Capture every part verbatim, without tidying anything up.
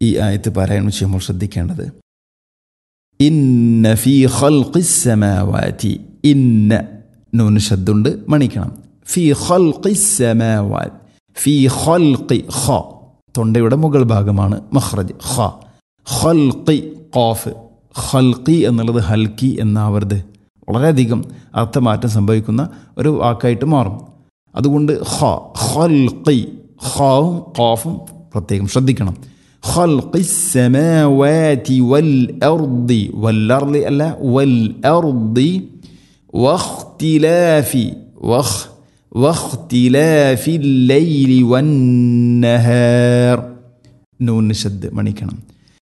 ഈ ആയത്ത് പാരായണം ചെയ്യുമ്പോൾ ശ്രദ്ധിക്കേണ്ടത് ഇന്ന ഫീ ഖൽഖിസ് സമാവാതി, ഇന്ന നൂന് ശദ്ദുണ്ട് മണിക്കണം. ഫീ ഖൽഖിസ് സമാവാതി, ഫീ ഖൽഖി, ഖ തൊണ്ടയുടെ മുകൾ ഭാഗമാണ് മഖ്റജ്, ഖ. ഖൽഖി ഖാഫ്, ഖൽഖി എന്നുള്ളത് ഹൽക്കി എന്നാവരുത്, വളരെയധികം അർത്ഥമാറ്റം സംഭവിക്കുന്ന ഒരു വാക്കായിട്ട് മാറും. അതുകൊണ്ട് ഖ, ഖൽഖി, ഖാവും ഖാഫും പ്രത്യേകം ശ്രദ്ധിക്കണം. ഖൽഖിസ് സമാവാതി വൽ അർദി, വൽ അർദി അല്ല വൽ അർദി, വഖ്തിലാഫി, വഖ് വഖ്തിലാഫിൽ ലൈലി വന്നഹാർ, നൂൻ ശദ്ദ് മണിക്കണം.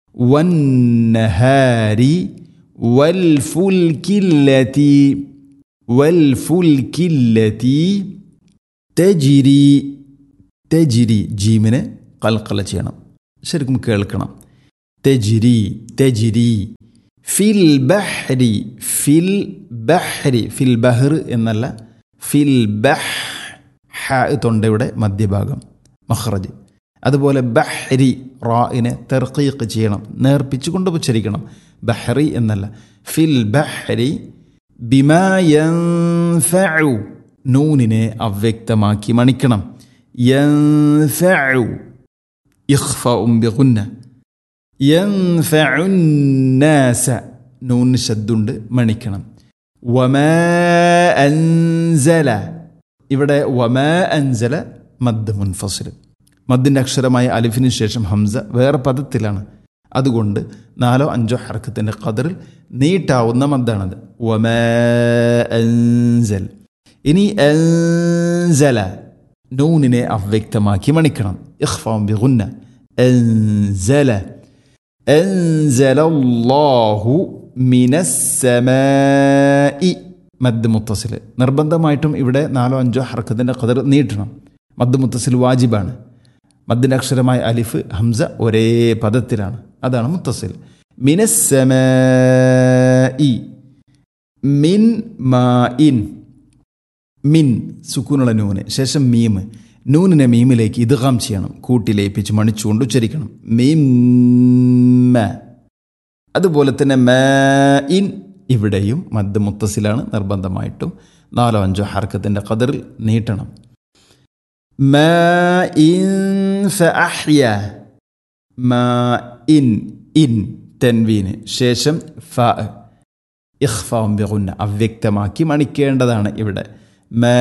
വന്നഹാരി വൽ ഫുൽകില്ലതി, വൽ ഫുൽകില്ലതി തജ്രി, തജ്രി ജീമിനെ ഖൽഖല ചെയ്യണം, ശരിക്കും കേൾക്കണം. തജ്രി, തജ്രി ഫിൽ ബഹ്രി, ഫിൽ ബഹ്രി, ഫിൽ ബഹ്ർ എന്നല്ല, ഫിൽ ബഹ്, ഹ തൊണ്ടയുടെ മധ്യഭാഗം മഖ്റജ്. അതുപോലെ ബഹ്രി റാഇനെ തർഖീഖ് ചെയ്യണം, നേർപ്പിച്ചു കൊണ്ട് ഉച്ചരിക്കണം, ബഹ്രി എന്നല്ല. ഫിൽ ബഹ്രി ബിമാ യൻഫഉ, നൂനിനെ അവ്യക്തമാക്കി മണിക്കണം. യൻഫഉ ഇഖ്ഫഉം ബിഗുന്ന, യൻഫഉൻ നാസ, നൂൻ ശദ്ദുണ്ട് മണിക്കണം. വമാ അൻസല, ഇവിടെ വമാ അൻസല മദ് മുൻഫസിൽ, മദ്ദിൻ്റെ അക്ഷരമായ അലിഫിന് ശേഷം ഹംസ വേറെ പദത്തിലാണ്. അതുകൊണ്ട് നാലോ അഞ്ചോ ഹർക്കത്തിൻ്റെ ഖദറിൽ നീട്ടാവുന്ന മദ്ദാണത്. വമാ അൻസൽ. ഇനി അൻസല, നൂനിനെ അവ്യക്തമാക്കി മണിക്കണം, ഇഖ്ഫാഉം ബിഗുന്ന. അൻസല, അൻസലല്ലാഹു മിനസ് സമാഇ, മദ് മുത്തസിൽ. നിർബന്ധമായിട്ടും ഇവിടെ നാലോ അഞ്ചോ ഹർക്കത്തിൻ്റെ ഖദർ നീട്ടണം. മദ് മുത്തസിൽ വാജിബാണ്. മദ്ദിൻ്റെ അക്ഷരമായ അലിഫ് ഹംസ ഒരേ പദത്തിലാണ്, അതാണ് മുത്തസിൽ. മിനസ് സമാഇ, മിൻ മാ ഇൻ, മിൻ സുക്കൂനുള്ള നൂന് ശേഷം മീം, നൂനിനെ മീമിലേക്ക് ഇദ്ഗാം ചെയ്യണം, കൂട്ടി ലയിപ്പിച്ച് മണിച്ചുകൊണ്ട് ഉച്ചരിക്കണം. മീം. അതുപോലെ തന്നെ മാ ഇൻ, ഇവിടെയും മദ് മുത്തസിലാണ്, നിർബന്ധമായിട്ടും നാലോ അഞ്ചോ ഹർക്കത്തിൻ്റെ ഖദറിൽ നീട്ടണം. മാ ഇൻ ഫഅഹ്യ, മാ ഇൻ, ഇൻ തൻവീന് ശേഷം ഫ, ഇഖ്ഫാഉം ബിഗുന്ന, അവ്യക്തമാക്കി മണിക്കേണ്ടതാണ് ഇവിടെ. മാ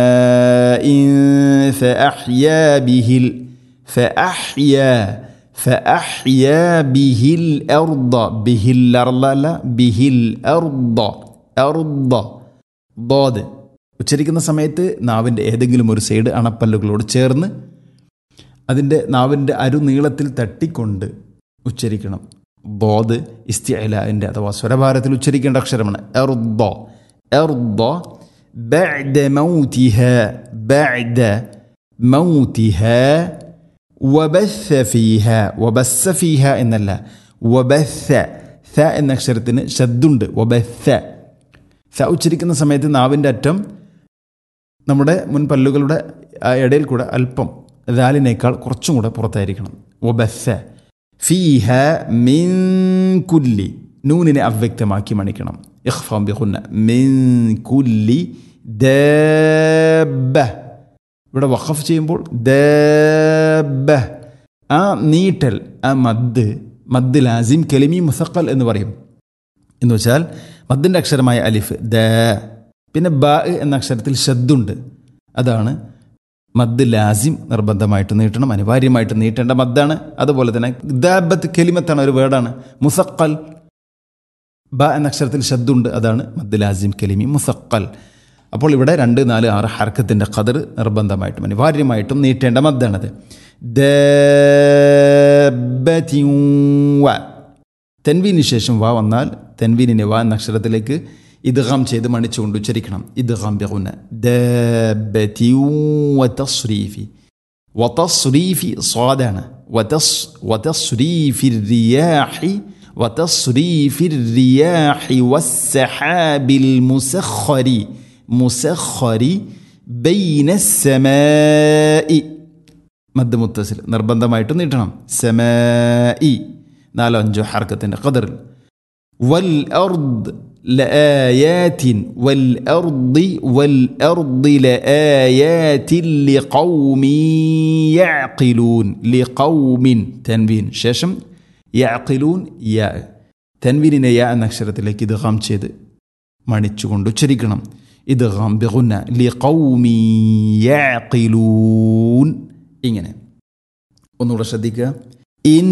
ഇൻ ഫഅഹ്യ ബിഹിൽ, ഫഅഹ്യ, ഫഅഹ്യ ബിഹിൽ അർദ, ബിഹിൽ അർദ അല്ല ബിഹിൽ അർദ, അർദ ദാദ് ഉച്ചരിക്കുന്ന സമയത്ത് നാവിൻ്റെ ഏതെങ്കിലും ഒരു സൈഡ് അണപ്പല്ലുകളോട് ചേർന്ന് അതിൻ്റെ നാവിൻ്റെ അരുനീളത്തിൽ തട്ടിക്കൊണ്ട് ഉച്ചരിക്കണം. ദാദ് ഇസ്തിഅലാഇൻ്റെ അഥവാ സ്വരഭാരത്തിൽ ഉച്ചരിക്കേണ്ട അക്ഷരമാണ്. അർദ, അർദ ബഅദ മൗതിഹ, ബഅദ മൗതിഹ വബസ്സ ഫീഹ, വബസ്സ ഫീഹ എന്നല്ല, വബസ്സ, സ എന്ന അക്ഷരത്തിന് ശദ്ദുണ്ട്. വബസ്സ, സ ഉച്ചരിക്കുന്ന സമയത്ത് നാവിൻ്റെ അറ്റം നമ്മുടെ മുൻപല്ലുകളുടെ ഇടയിൽ കൂടെ അല്പം ദാലിനേക്കാൾ കുറച്ചും കൂടെ പുറത്തായിരിക്കണം. വബസ്സ ഫീഹ മിൻ കുല്ലി, നൂനിനെ അവ്യക്തമാക്കി മണിക്കണം, ഇഖ്ഫാഉം ബിഗുന്ന. മിൻ കുല്ലി ദാബ്ബ, ഇവിടെ വഖഫ് ചെയ്യുമ്പോൾ ദാബ്ബ, ആ നീട്ടൽ, ആ മദ്, മദ് ലാസിം കലിമി മുസഖൽ എന്ന് പറയും. എന്ന് വെച്ചാൽ മദ്ദിൻ്റെ അക്ഷരമായ അലിഫ് ദ, പിന്നെ ബ എന്ന അക്ഷരത്തിൽ ശദ്ദുണ്ട്, അതാണ് മദ് ലാസിം, നിർബന്ധമായിട്ട് നീട്ടണം, അനിവാര്യമായിട്ട് നീട്ടേണ്ട മദ്ദാണ്. അതുപോലെ തന്നെ ദാബത്ത് കലിമത്താണ്, ഒരു വേർഡാണ്. മുസഖൽ, ബ എന്ന അക്ഷരത്തിൽ ശദ്ദുണ്ട്, അതാണ് മദ് ലാസിം കലിമി മുസഖൽ. അപ്പോൾ ഇവിടെ രണ്ട് നാല് ആറ് ഹർക്കത്തിൻ്റെ ഖദർ നിർബന്ധമായിട്ടും അനിവാര്യമായിട്ടും നീട്ടേണ്ട മദ്ദാണത്. ദാബത്തിൻ വ, തൻവീന് ശേഷം വ വന്നാൽ തൻവീനിനെ വ എന്ന അക്ഷരത്തിലേക്ക് ഇദ്ഗാം ചെയ്ത് മണിച്ചുകൊണ്ട് ഉച്ചരിക്കണം. ഇദ്ഗാം ബിഗുന്ന. ദാബത്തിൻ വതസ്രീഫി, വതസ്രീഫി സ്വാദാണ്. വതസ് വതസ്രീഫിർ റിയാഹി, വതസ്രീഫിർ റിയാഹി വസ്സഹാബിൽ മുസഖ്ഖരി, മുസഖ്ഖരി ബൈന സമാഇ, മദ് മുത്തസിൽ നിർബന്ധമായിട്ട് നീട്ടണം. സമാഇ നാലോ അഞ്ചോ ഹർക്കത്തിൻ്റെ ഖദറിൽ. വൽ അർദ് ലആയാതിൻ വൽ അർദി വൽ അർദി ലആയാതിൻ ലിഖൗമിൻ യഅഖിലൂൻ. ലിഖൗമിൻ തൻവീൻ ശേഷം യഅഖിലൂൻ യാ. തൻവീനിനെ യാ എന്ന അക്ഷരത്തിലേക്ക് ഇദ്ഗാം ചെയ്ത് മണിച്ചുകൊണ്ട് ഉച്ചരിക്കണം. ഇദ്ഗാം ബിഗുന്ന ലിഖൗമിൻ യഅഖിലൂൻ. ഇങ്ങനെ ഒന്നുകൂടെ ശ്രദ്ധിക്കുക. ഇൻ